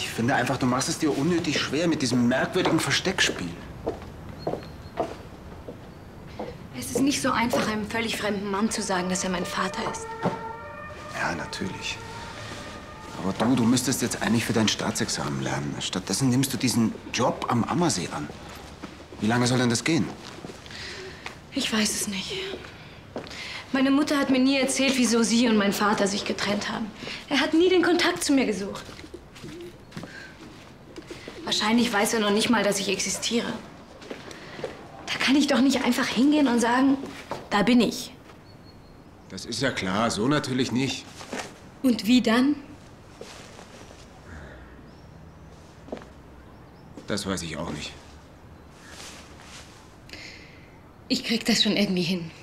finde einfach, du machst es dir unnötig schwer mit diesem merkwürdigen Versteckspiel. Es ist nicht so einfach, einem völlig fremden Mann zu sagen, dass er mein Vater ist. Ja, natürlich. Aber du müsstest jetzt eigentlich für dein Staatsexamen lernen. Stattdessen nimmst du diesen Job am Ammersee an. Wie lange soll denn das gehen? Ich weiß es nicht. Meine Mutter hat mir nie erzählt, wieso sie und mein Vater sich getrennt haben. Er hat nie den Kontakt zu mir gesucht. Wahrscheinlich weiß er noch nicht mal, dass ich existiere. Da kann ich doch nicht einfach hingehen und sagen, da bin ich. Das ist ja klar, so natürlich nicht. Und wie dann? Das weiß ich auch nicht. Ich krieg das schon irgendwie hin.